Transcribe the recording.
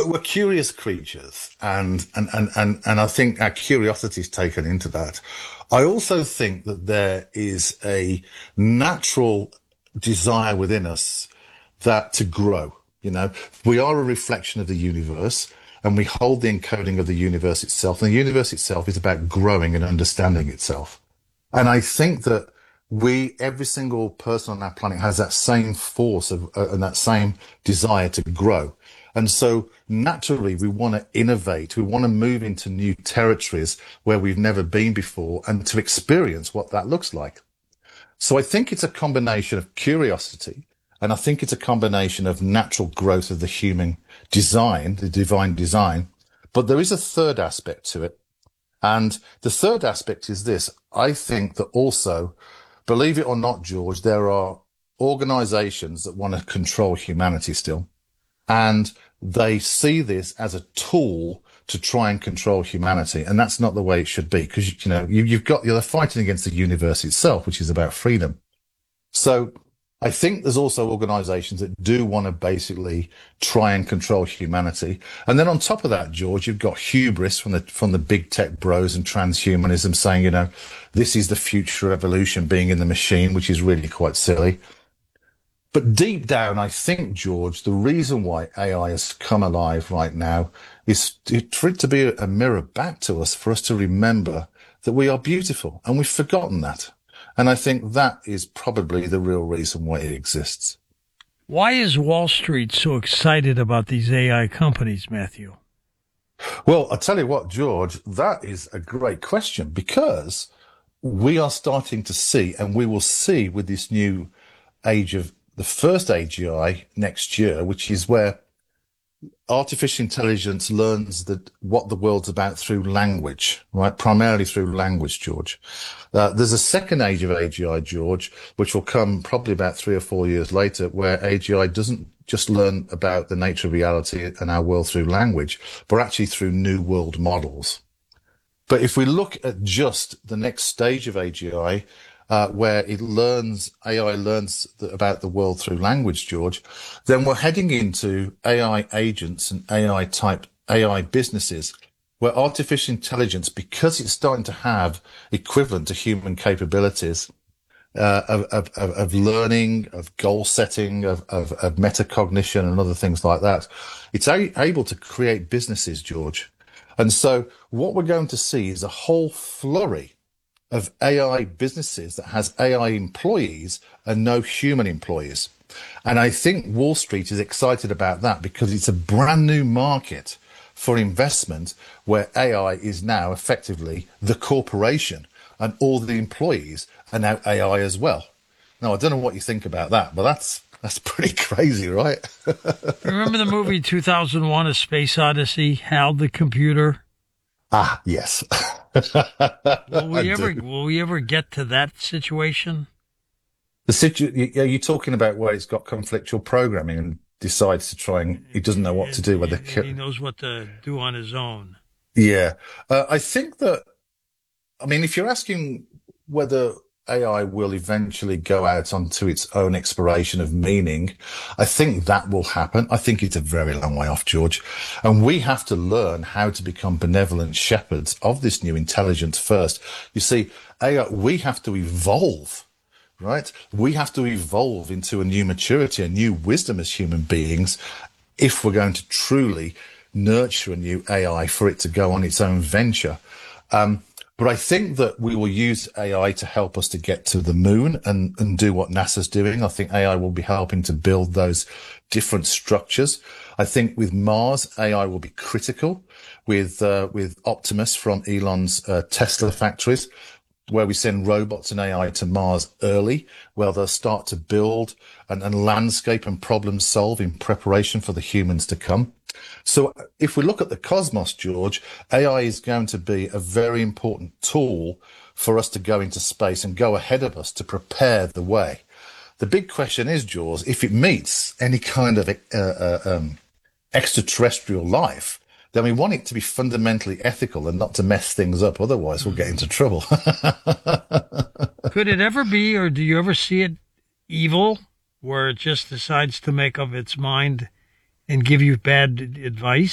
we're curious creatures, and I think our curiosity is taken into that. I also think that there is a natural desire within us that to grow. You know, we are a reflection of the universe, and we hold the encoding of the universe itself. And the universe itself is about growing and understanding itself. And I think that every single person on our planet has that same force and that same desire to grow. And so naturally we want to innovate. We want to move into new territories where we've never been before and to experience what that looks like. So I think it's a combination of curiosity, and I think it's a combination of natural growth of the human design, the divine design. But there is a third aspect to it. And the third aspect is this. I think that also, believe it or not, George, there are organizations that want to control humanity still. And they see this as a tool to try and control humanity. And that's not the way it should be, because, you know, you're fighting against the universe itself, which is about freedom. So I think there's also organizations that do want to basically try and control humanity. And then on top of that, George, you've got hubris from the big tech bros and transhumanism saying, you know, this is the future evolution, being in the machine, which is really quite silly. But deep down, I think, George, the reason why AI has come alive right now is for it to be a mirror back to us, for us to remember that we are beautiful, and we've forgotten that. And I think that is probably the real reason why it exists. Why is Wall Street so excited about these AI companies, Matthew? Well, I'll tell you what, George, that is a great question, because we are starting to see, and we will see with this new age of the first AGI next year, which is where artificial intelligence learns that what the world's about through language, right? Primarily through language, George. There's a second age of AGI, George, which will come probably about 3 or 4 years later, where AGI doesn't just learn about the nature of reality and our world through language, but actually through new world models. But if we look at just the next stage of AGI, where AI learns about the world through language, George, then we're heading into AI agents and AI businesses, where artificial intelligence, because it's starting to have equivalent to human capabilities, of learning, of goal setting, of metacognition and other things like that, it's able to create businesses, George. And so what we're going to see is a whole flurry of AI businesses that has AI employees and no human employees. And I think Wall Street is excited about that, because it's a brand new market for investment, where AI is now effectively the corporation and all the employees are now AI as well. Now, I don't know what you think about that, but that's pretty crazy, right? Remember the movie 2001: A Space Odyssey, HAL the computer? Ah, yes. Will we ever get to that situation? Are you talking about where it's got conflictual programming and decides to try and he doesn't know what to do? He knows what to do on his own. Yeah. I think that, I mean, if you're asking whether AI will eventually go out onto its own exploration of meaning, I think that will happen. I think it's a very long way off, George. And we have to learn how to become benevolent shepherds of this new intelligence first. You see, AI, we have to evolve, right? We have to evolve into a new maturity, a new wisdom as human beings, if we're going to truly nurture a new AI for it to go on its own venture. But I think that we will use AI to help us to get to the moon and do what NASA's doing. I think AI will be helping to build those different structures. I think with Mars, AI will be critical with Optimus from Elon's Tesla factories, where we send robots and AI to Mars early, where they'll start to build and landscape and problem solve in preparation for the humans to come. So if we look at the cosmos, George, AI is going to be a very important tool for us to go into space and go ahead of us to prepare the way. The big question is, George, if it meets any kind of extraterrestrial life, then we want it to be fundamentally ethical and not to mess things up. Otherwise, we'll get into trouble. Could it ever be, or do you ever see it evil, where it just decides to make up its mind and give you bad advice?